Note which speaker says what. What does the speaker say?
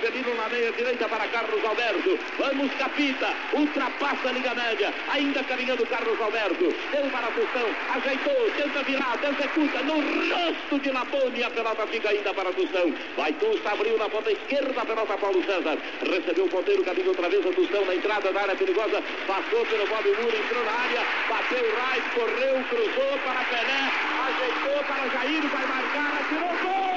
Speaker 1: Avelino na meia direita para Carlos Alberto. Vamos, Capita, ultrapassa a linha média, ainda caminhando Carlos Alberto. Deu para Tostão, ajeitou, tenta virar, executa no rosto de Labone. A pelota fica ainda para Tostão. Vai Tusta, abriu na ponta esquerda a pelota Paulo César. Recebeu o ponteiro, caminho outra vez a Tostão na entrada da área perigosa. Passou pelo Bob Muro, entrou na área, bateu o Rais, correu, cruzou para Pelé, ajeitou para Jair, vai marcar, atirou, gol!